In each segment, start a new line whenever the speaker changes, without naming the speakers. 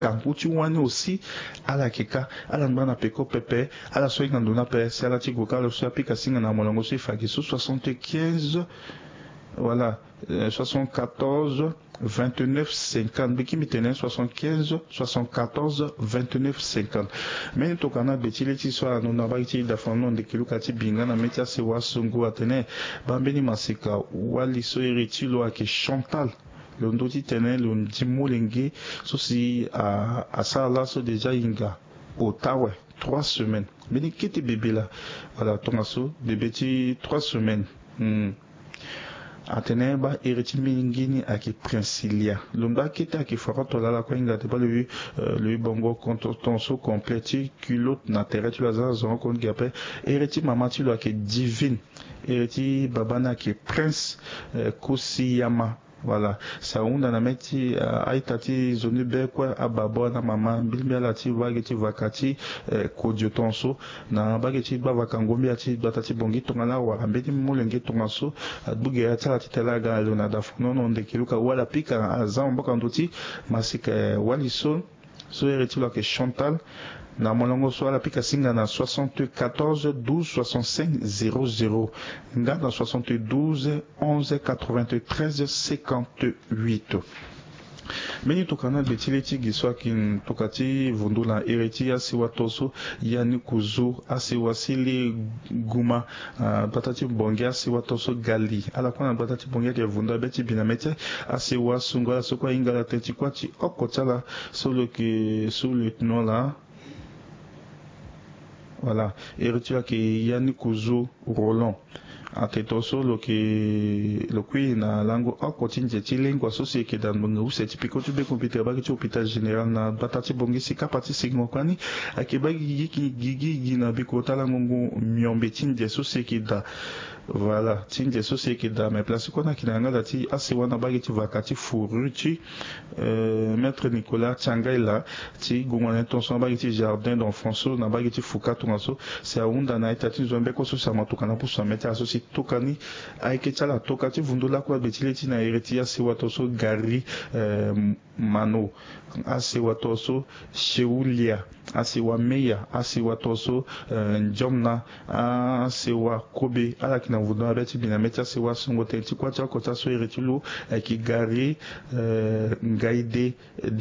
Kamputi wani aussi à la keka à la ndana peko pepe à la soy nganduna pe c'est à la tiguka le soy pika singa na molongo soy fagiso 75 voilà 74 29 50 biki mitene 75 74 29 50 mais to kana betile ti so anu na bakiti da fono de kiluka ti binga na metia se wasungu atene bambeni masika wali so iritilo ake Chantal le ndoti tene le ndimolenge so si à ça là so déjà inga Ottawa 3 semaines mais ni kiti bébé là voilà tomaso bébé ti 3 semaines atene ba eriti mingini ake Princilia lumba kita ake farato la ko inga te ba le bongo contre tonso complète culotte na terre tu lazar zon kon gape eriti mama ti lo ake Divine eriti babana ake Prince Kosiyama. Voilà, ça on a meti aitati zone be kwa ababo na mama bilmi alati wageti vakati kodiotonso na bageti ba vakangombi ati batati bongi tongala wa ambeti molenge tongaso buge ata ati telaga lona da fono no ndekiluka wala pika azan mboka ndoti masika waliso so eretilo ke Chantal na molongo so ala pika singa na 74 12 65 00 nga na 72 11 93 58. Meni tokana betileti giswa kin tokati vundula ereti asiwa toso yani kuzu asiwa sili guma batati bonge asiwa toso gali ala kona batati bonge ke vunda beti binamete asiwa sungola sokwa ingala teti kwati okotala solo ke sous lieutenant là. Voilà, eriti ke yani kuzu Roland atetoso lo qui na lango akotinje ti lingua sosie ke dan bongo useti piko tu be computer ba ki hôpital général na batati bongi sika pati sigmo kwani akeba gigi na biko tala ngongo miombe tinje sosie ke da voilà tinje sosie ke da mais place kona kinanga dati ase wana ba ki vakati furuti maître Nicolas Tsangaila ti gongona tonso ba ki jardin d'enfance na ba ki fuka tonso c'est aunda na itati zombe ko so sama tokana pour so mettre asosi tokani aiketala tokati vundula kwa betileti na eretia sewatoso gari mano asewatoso sheulia asewa meya asewatoso njomna asewa kobe ala kina vundula beti binameti asewa songo tenti kwa tia kota so eretilo ki gari ngaide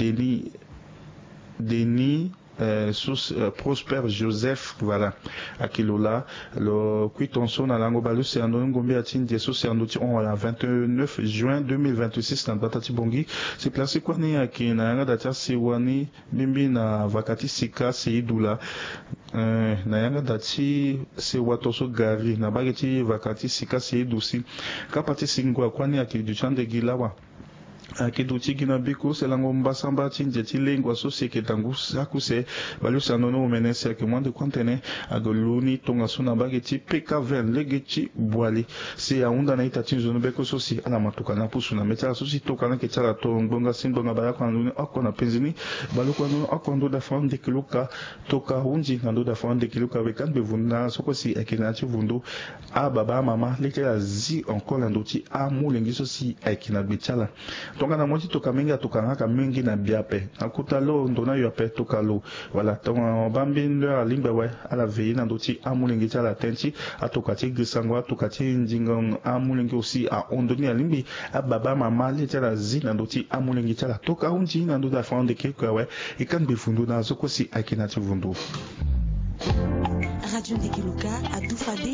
Denis Prosper Joseph, voilà, Akilola, le Kuitonso na lango balu c'est un ngombe atin deso c'est un outil on la 29 juin 2026 dans Batati Bongi c'est placé quoi ni aki na yanga datia sewani bimbi na vakati sika seidula na yanga dati sewatoso gari na bageti vakati sika seidusi kapati singwa kwani aki du chande gilawa akiduti gina biko selango mbasamba tinje tilengwa societe tangu sakuse balusa nono menese ke mwande kontene agoluni tonga suna bageti PK20 legeti boali se aunda na ita tinzo no beko sosi ala matuka na pusu na mecha sosi tokana ke chala to ngonga simbonga bala kwa nduni akona penzini baluko no akondo da fam de kiluka toka hunji nando da fam de kiluka bekan bevunda sokosi ekinati vundo a baba mama lekela zi encore ndoti a mulengi sosi ekina bechala tonga na mwati toka mingi atoka ka mingi na biape akuta lo ndona yope toka lo wala tonga bambi ndo alimba we ala veyi na ndoti amulengi tala tenti atoka ti gisango atoka ti njinga amulengi aussi a ondoni alimbi a baba mama le tala zi na ndoti amulengi tala toka unji na ndo da fande ke we ikan be fundu na zokosi akina ti vundu
Radio Ndekiluka a Dufade